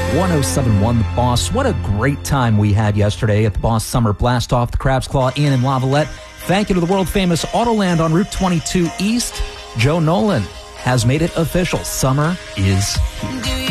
1071 The Boss. What a great time we had yesterday at the Boss Summer Blast Off. The Crab's Claw Inn in Lavalette. Thank you to the world-famous Autoland on Route 22 East. Joe Nolan has made it official. Summer is here.